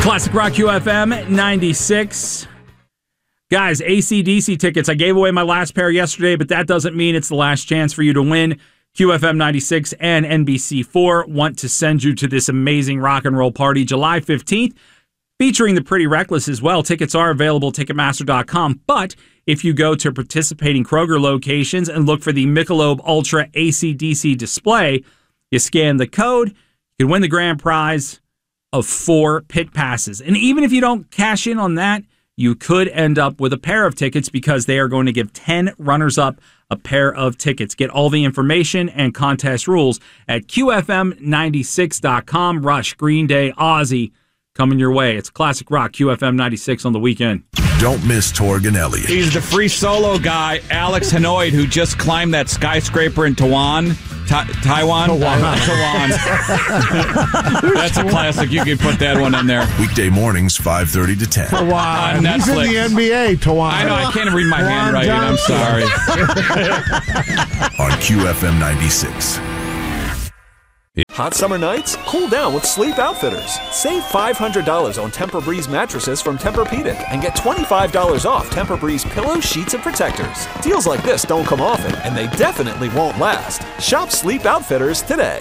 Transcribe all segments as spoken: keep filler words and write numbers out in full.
Classic Rock Q F M ninety-six. Guys, A C D C tickets. I gave away my last pair yesterday, but that doesn't mean it's the last chance for you to win. Q F M ninety-six and N B C four want to send you to this amazing rock and roll party July fifteenth, featuring the Pretty Reckless as well. Tickets are available at Ticketmaster dot com, but if you go to participating Kroger locations and look for the Michelob Ultra A C D C display, you scan the code, you can win the grand prize of four pit passes. And even if you don't cash in on that, you could end up with a pair of tickets because they are going to give ten runners-up a pair of tickets. Get all the information and contest rules at Q F M ninety-six dot com. Rush, Green Day, Ozzy coming your way. It's Classic Rock Q F M ninety-six on the weekend. Don't miss Torg and Elliott. He's the free solo guy, Alex Hanoid, who just climbed that skyscraper in Taiwan. Ta- Taiwan? Taiwan. Taiwan. That's a classic. You can put that one in there. Weekday mornings, five thirty to ten. Taiwan. On He's in Netflix. the N B A, Taiwan. I know, I can't read my Ron handwriting. I'm Johnson. sorry. On Q F M ninety-six. Hot summer nights? Cool down with Sleep Outfitters. Save five hundred dollars on Tempur-Breeze mattresses from Tempur-Pedic and get twenty-five dollars off Tempur-Breeze pillows, sheets, and protectors. Deals like this don't come often, and they definitely won't last. Shop Sleep Outfitters today.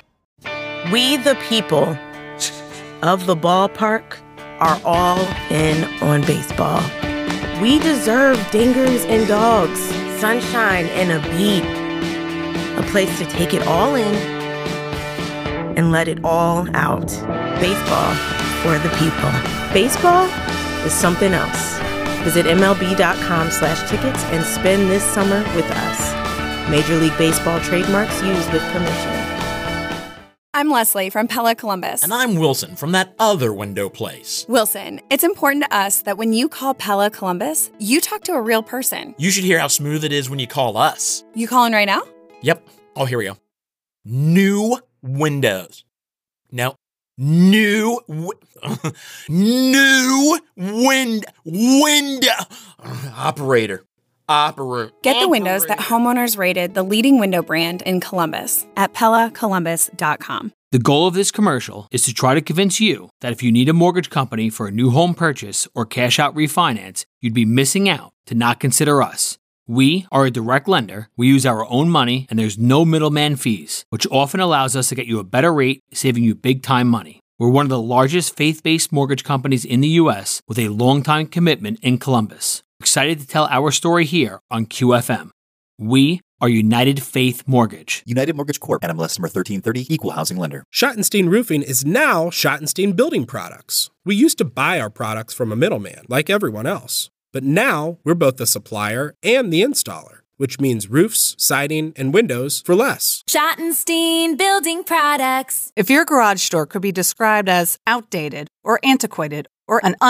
We, the people of the ballpark, are all in on baseball. We deserve dingers and dogs, sunshine and a beat, a place to take it all in and let it all out. Baseball for the people. Baseball is something else. Visit M L B dot com slash tickets and spend this summer with us. Major League Baseball trademarks used with permission. I'm Leslie from Pella Columbus. And I'm Wilson from that other window place. Wilson, it's important to us that when you call Pella Columbus, you talk to a real person. You should hear how smooth it is when you call us. You calling right now? Yep. Oh, here we go. New windows. No. New. W- new wind. Window. Operator. Operator. Get the windows that homeowners rated the leading window brand in Columbus at Pella Columbus dot com. The goal of this commercial is to try to convince you that if you need a mortgage company for a new home purchase or cash out refinance, you'd be missing out to not consider us. We are a direct lender, we use our own money, and there's no middleman fees, which often allows us to get you a better rate, saving you big time money. We're one of the largest faith-based mortgage companies in the U S with a long-time commitment in Columbus. Excited to tell our story here on Q F M. We are United Faith Mortgage. United Mortgage Corp. N M L S number thirteen thirty, Equal Housing Lender. Schottenstein Roofing is now Schottenstein Building Products. We used to buy our products from a middleman, like everyone else. But now we're both the supplier and the installer, which means roofs, siding, and windows for less. Schottenstein Building Products. If your garage door could be described as outdated or antiquated or an